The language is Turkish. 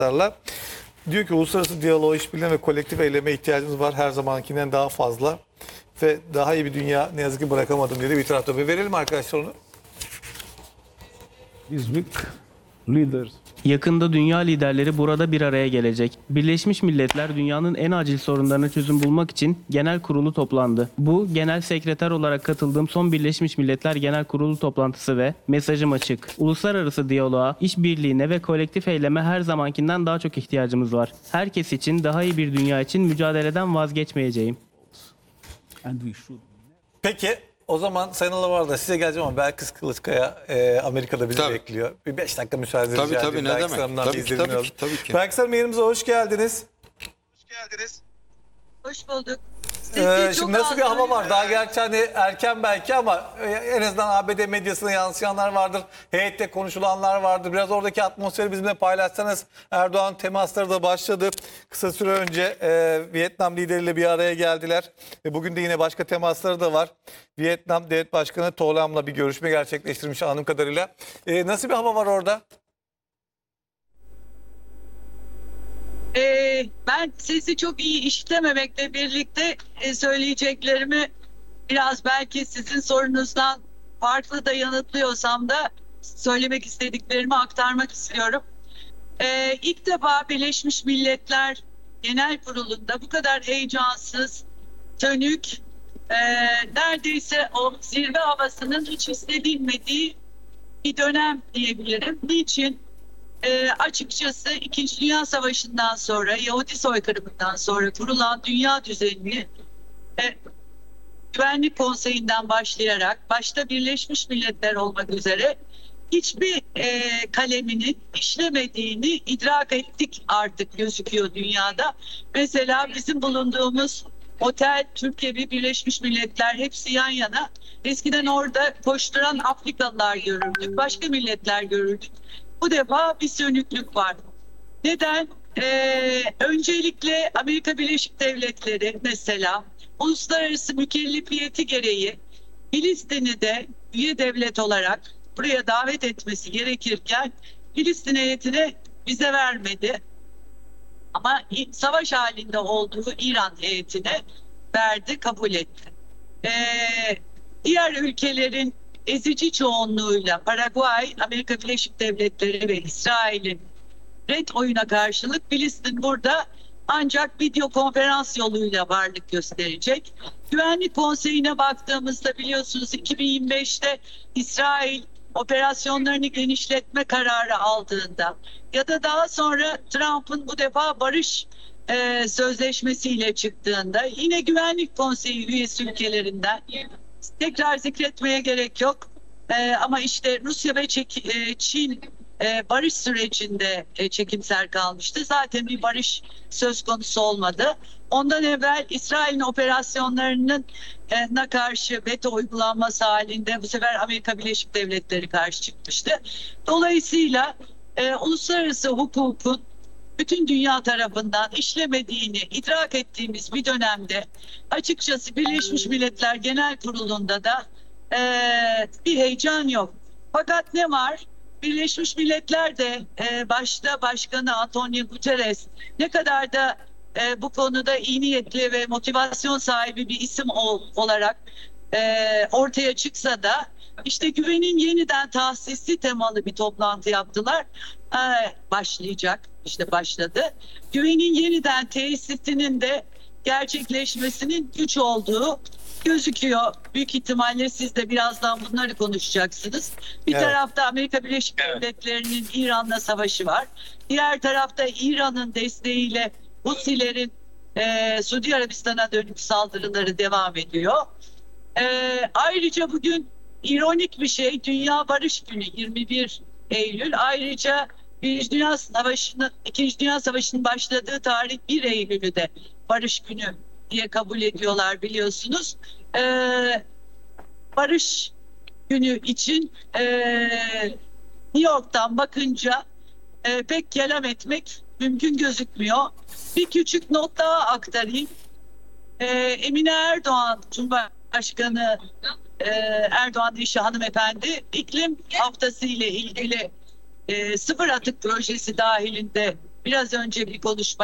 Diyor ki uluslararası diyaloğa, işbirliğine ve kolektif eyleme ihtiyacımız var, her zamankinden daha fazla ve daha iyi bir dünya ne yazık ki bırakamadım diye bir itiraf tabii. Verelim arkadaşlar onu. This week, leaders Yakında dünya liderleri burada bir araya gelecek. Birleşmiş Milletler dünyanın en acil sorunlarına çözüm bulmak için genel kurulu toplandı. Bu, genel sekreter olarak katıldığım son Birleşmiş Milletler Genel Kurulu toplantısı ve mesajım açık. Uluslararası diyaloğa, işbirliğine ve kolektif eyleme her zamankinden daha çok ihtiyacımız var. Herkes için, daha iyi bir dünya için mücadeleden vazgeçmeyeceğim. and we should. Peki o zaman Sayın Alavarda size geleceğim ama Belkıs Kılıçkaya Amerika'da bizi Tabii. bekliyor. Bir 5 dakika müsaade Tabii, rica tabii, edeyim. ne Belkıs demek? Hanım'dan Tabii bir ki, izlenim tabii alalım. ki, tabii ki. Belkıs Hanım yerimize hoş geldiniz. Hoş bulduk. Şimdi nasıl bir hava var? Daha gerçi hani erken belki ama en azından ABD medyasına yansıyanlar vardır. Heyette konuşulanlar vardır. Biraz oradaki atmosferi bizimle paylaşsanız. Erdoğan temasları da başladı. Kısa süre önce Vietnam lideriyle bir araya geldiler. Ve bugün de yine başka temasları da var. Vietnam Devlet Başkanı To Lam'la bir görüşme gerçekleştirmiş anladığım kadarıyla. Nasıl bir hava var orada? Ben sesi çok iyi işitememekle birlikte söyleyeceklerimi biraz belki sizin sorunuzdan farklı da yanıtlıyorsam da söylemek istediklerimi aktarmak istiyorum. İlk defa Birleşmiş Milletler Genel Kurulu'nda bu kadar heyecansız, tönük, neredeyse o zirve havasının hiç hissedilmediği bir dönem diyebilirim. Niçin? Açıkçası İkinci Dünya Savaşı'ndan sonra, Yahudi soykırımından sonra kurulan dünya düzenini Güvenlik Konseyi'nden başlayarak, başta Birleşmiş Milletler olmak üzere hiçbir kaleminin işlemediğini idrak ettik artık gözüküyor dünyada. Mesela bizim bulunduğumuz otel, Türkiye ve Birleşmiş Milletler hepsi yan yana. Eskiden orada koşturan Afrikalılar görürdük, başka milletler görürdük. Bu defa bir sönüklük var. Neden? Öncelikle Amerika Birleşik Devletleri mesela uluslararası mükellefiyeti gereği Filistin'i de üye devlet olarak buraya davet etmesi gerekirken Filistin heyetine vize vermedi. Ama savaş halinde olduğu İran heyetine verdi, kabul etti. Diğer ülkelerin ezici çoğunluğuyla Paraguay, Amerika Birleşik Devletleri ve İsrail'in red oyuna karşılık Filistin burada ancak video konferans yoluyla varlık gösterecek. Güvenlik Konseyi'ne baktığımızda biliyorsunuz 2025'te İsrail operasyonlarını genişletme kararı aldığında ya da daha sonra Trump'ın bu defa barış sözleşmesiyle çıktığında yine Güvenlik Konseyi üyesi ülkelerinden tekrar zikretmeye gerek yok. Ama işte Rusya ve Çin barış sürecinde çekimser kalmıştı. Zaten bir barış söz konusu olmadı. Ondan evvel İsrail'in operasyonlarının karşı veto uygulanması halinde bu sefer Amerika Birleşik Devletleri karşı çıkmıştı. Dolayısıyla uluslararası hukukun bütün dünya tarafından işlemediğini idrak ettiğimiz bir dönemde açıkçası Birleşmiş Milletler Genel Kurulu'nda da bir heyecan yok. Fakat ne var? Birleşmiş Milletler de başta Başkanı Antonio Guterres ne kadar da bu konuda iyi niyetli ve motivasyon sahibi bir isim olarak ortaya çıksa da işte güvenin yeniden tahsisi temalı bir toplantı yaptılar. Başlayacak, işte başladı. Güvenin yeniden tesisinin de gerçekleşmesinin güç olduğu gözüküyor. Büyük ihtimalle siz de birazdan bunları konuşacaksınız. Bir tarafta Amerika Birleşik Devletleri'nin İran'la savaşı var. Diğer tarafta İran'ın desteğiyle Husilerin Suudi Arabistan'a dönük saldırıları devam ediyor. Ayrıca bugün ironik bir şey, Dünya Barış Günü 21 Eylül. Ayrıca İkinci Dünya Savaşı'nın başladığı tarih 1 Eylül'ü de Barış Günü diye kabul ediyorlar biliyorsunuz. Barış Günü için New York'tan bakınca pek kelam etmek mümkün gözükmüyor. Bir küçük not daha aktarayım. Emine Erdoğan, Cumhurbaşkanı Erdoğan eşi hanımefendi iklim haftası ile ilgili sıfır atık projesi dahilinde biraz önce bir konuşma